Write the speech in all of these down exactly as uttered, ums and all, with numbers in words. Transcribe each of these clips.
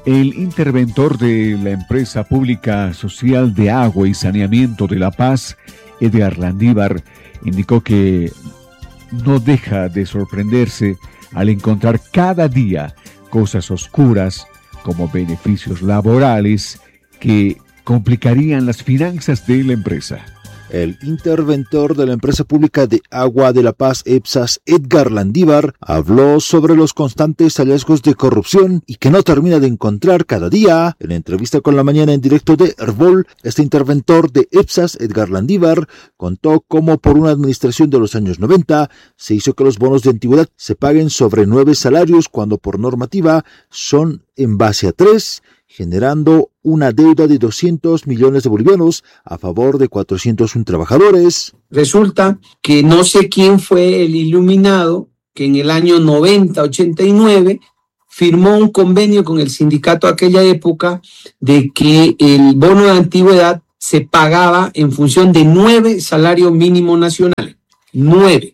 El interventor de la empresa pública social de agua y saneamiento de La Paz, Edgar Landívar, indicó que no deja de sorprenderse al encontrar cada día cosas oscuras como beneficios laborales que complicarían las finanzas de la empresa. El interventor de la empresa pública de agua de La Paz, EPSAS, Edgar Landívar, habló sobre los constantes hallazgos de corrupción y que no termina de encontrar cada día. En la entrevista con La Mañana en directo de Herbol, este interventor de EPSAS, Edgar Landívar, contó cómo por una administración de los años noventa se hizo que los bonos de antigüedad se paguen sobre nueve salarios cuando por normativa son en base a tres, generando una deuda de doscientos millones de bolivianos a favor de cuatrocientos uno trabajadores. Resulta que no sé quién fue el iluminado que en el año noventa, ochenta y nueve firmó un convenio con el sindicato de aquella época de que el bono de antigüedad se pagaba en función de nueve salarios mínimos nacionales. Nueve.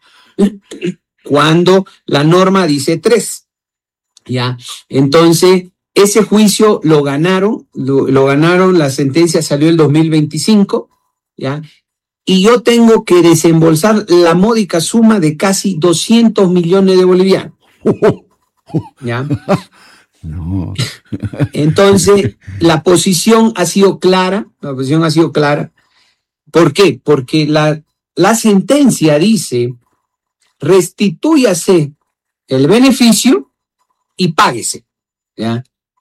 Cuando la norma dice tres. ¿Ya? Entonces, ese juicio lo ganaron, lo, lo ganaron, la sentencia salió el dos mil veinticinco, ¿ya? Y yo tengo que desembolsar la módica suma de casi doscientos millones de bolivianos. ¿Ya? No. Entonces, la posición ha sido clara, la posición ha sido clara. ¿Por qué? Porque la, la sentencia dice, restitúyase el beneficio y páguese, ¿ya?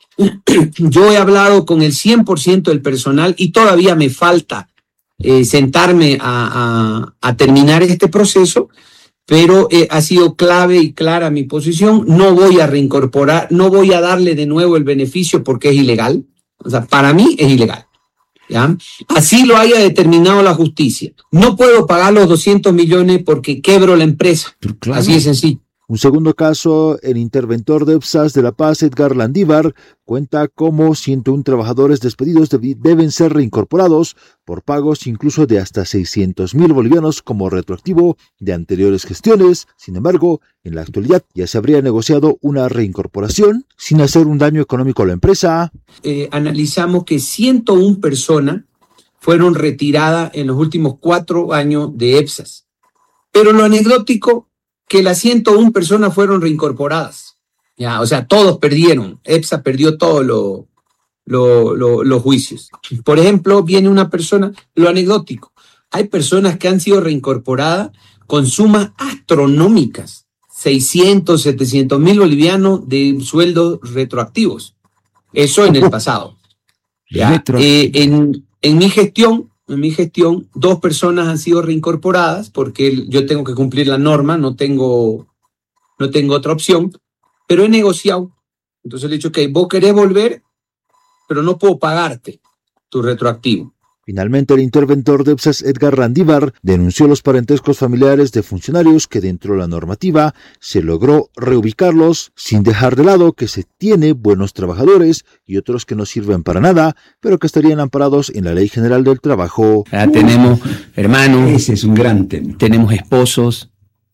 Yo he hablado con el cien por ciento del personal y todavía me falta eh, sentarme a, a, a terminar este proceso, pero eh, ha sido clave y clara mi posición. No voy a reincorporar, no voy a darle de nuevo el beneficio porque es ilegal. O sea, para mí es ilegal, ¿ya? Así lo haya determinado la justicia. No puedo pagar los doscientos millones porque quebro la empresa. Claro. Así de sencillo. Un segundo caso, el interventor de EPSAS de La Paz, Edgar Landívar, cuenta cómo ciento uno trabajadores despedidos deb- deben ser reincorporados por pagos incluso de hasta seiscientos mil bolivianos como retroactivo de anteriores gestiones. Sin embargo, en la actualidad ya se habría negociado una reincorporación sin hacer un daño económico a la empresa. Eh, analizamos que ciento una personas fueron retiradas en los últimos cuatro años de EPSAS. Pero lo anecdótico, que las ciento una personas fueron reincorporadas. Ya, o sea, todos perdieron. EPSA perdió todos lo, lo, lo, los juicios. Por ejemplo, viene una persona, lo anecdótico, hay personas que han sido reincorporadas con sumas astronómicas, seiscientos, setecientos mil bolivianos de sueldos retroactivos. Eso en el pasado. Ya, eh, en, en mi gestión, En mi gestión, dos personas han sido reincorporadas porque yo tengo que cumplir la norma, no tengo, no tengo otra opción, pero he negociado. Entonces le he dicho, ok, vos querés volver, pero no puedo pagarte tu retroactivo. Finalmente, el interventor de EPSAS, Edgar Landívar, denunció los parentescos familiares de funcionarios que dentro de la normativa se logró reubicarlos sin dejar de lado que se tiene buenos trabajadores y otros que no sirven para nada, pero que estarían amparados en la Ley General del Trabajo. Ya tenemos hermanos, ese es un gran tema. Tenemos esposos,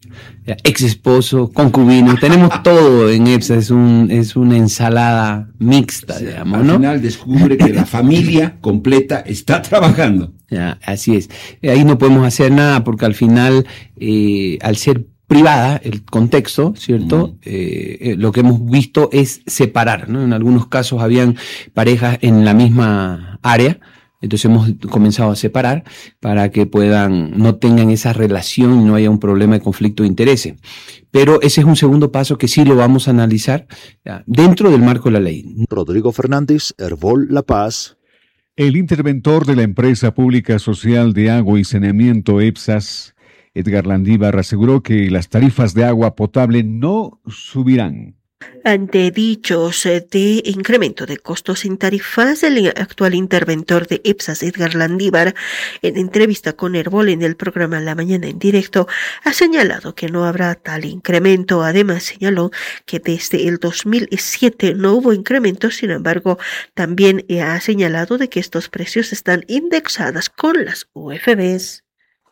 ex esposo, concubino, tenemos todo en EPSA, es un es una ensalada mixta, Sí, digamos, al ¿no? final descubre que la familia completa está trabajando. Ya, así es. Ahí no podemos hacer nada porque al final, eh, al ser privada el contexto, ¿cierto? Mm. Eh, eh, lo que hemos visto es separar, ¿no? En algunos casos habían parejas en la misma área. Entonces hemos comenzado a separar para que puedan, no tengan esa relación y no haya un problema de conflicto de intereses. Pero ese es un segundo paso que sí lo vamos a analizar ya, dentro del marco de la ley. Rodrigo Fernández, Herbol, La Paz. El interventor de la empresa pública social de agua y saneamiento EPSAS, Edgar Landívar, aseguró que las tarifas de agua potable no subirán. Ante dichos de incremento de costos en tarifas, el actual interventor de EPSAS, Edgar Landívar, en entrevista con Herbol en el programa La Mañana en Directo, ha señalado que no habrá tal incremento. Además, señaló que desde el dos mil siete no hubo incremento, sin embargo, también ha señalado de que estos precios están indexados con las U F Bs.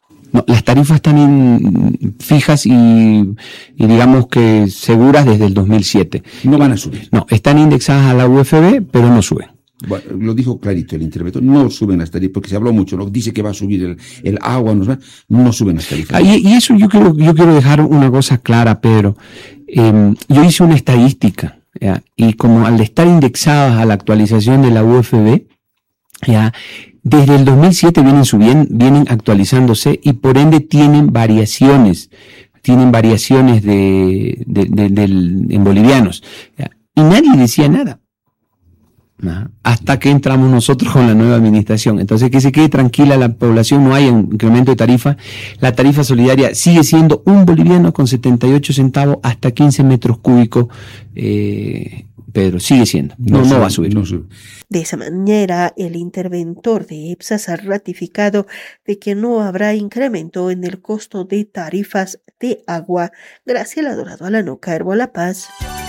No, las tarifas están en, fijas y, y digamos que seguras desde el dos mil siete. No van a subir. No, están indexadas a la U F B, pero no suben. Bueno, lo dijo clarito el interventor, no suben las tarifas, porque se habló mucho, ¿no? Dice que va a subir el, el agua, no, no suben las tarifas. Ah, y, y eso yo quiero, yo quiero dejar una cosa clara, Pedro. Eh, yo hice una estadística, ¿ya? Y como al estar indexadas a la actualización de la U F B, ¿ya? Desde el dos mil siete vienen subiendo, vienen actualizándose y por ende tienen variaciones, tienen variaciones de, de, de, de, de en bolivianos. ¿Ya? Y nadie decía nada. ¿No? Hasta que entramos nosotros con la nueva administración. Entonces, que se quede tranquila la población, no hay un incremento de tarifa. La tarifa solidaria sigue siendo un boliviano con setenta y ocho centavos hasta quince metros cúbicos. Eh, Pedro, sigue siendo. No, no, no sube, va a subir. No sube. De esa manera, el interventor de EPSAS ha ratificado de que no habrá incremento en el costo de tarifas de agua. Graciela Dorado, Alanoca, Herbo La Paz.